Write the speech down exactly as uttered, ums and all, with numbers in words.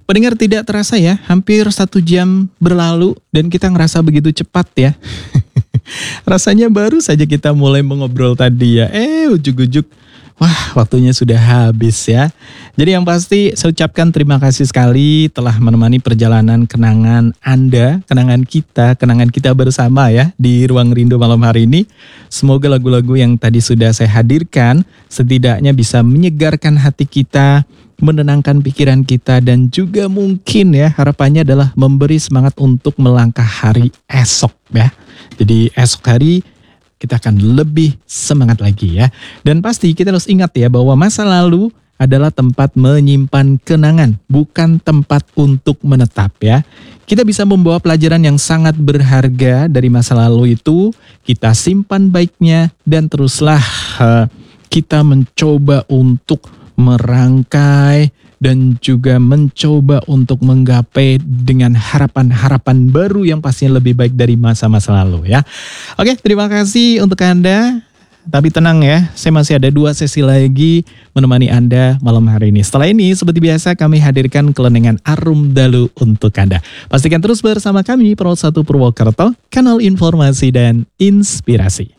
Pendengar, tidak terasa ya, hampir satu jam berlalu dan kita ngerasa begitu cepat ya. Rasanya baru saja kita mulai mengobrol tadi ya, eh ujuk-ujuk, wah waktunya sudah habis ya. Jadi yang pasti saya ucapkan terima kasih sekali telah menemani perjalanan kenangan Anda, kenangan kita, kenangan kita bersama ya di Ruang Rindu malam hari ini. Semoga lagu-lagu yang tadi sudah saya hadirkan setidaknya bisa menyegarkan hati kita, menenangkan pikiran kita, dan juga mungkin ya harapannya adalah memberi semangat untuk melangkah hari esok ya. Jadi esok hari kita akan lebih semangat lagi ya. Dan pasti kita harus ingat ya bahwa masa lalu adalah tempat menyimpan kenangan, bukan tempat untuk menetap ya. Kita bisa membawa pelajaran yang sangat berharga dari masa lalu itu, kita simpan baiknya dan teruslah uh, kita mencoba untuk merangkai dan juga mencoba untuk menggapai dengan harapan-harapan baru yang pastinya lebih baik dari masa-masa lalu ya. Oke, terima kasih untuk Anda. Tapi tenang ya, saya masih ada dua sesi lagi menemani Anda malam hari ini. Setelah ini, seperti biasa kami hadirkan kelenengan Arum Dalu untuk Anda. Pastikan terus bersama kami, Pro satu Purwokerto, kanal informasi dan inspirasi.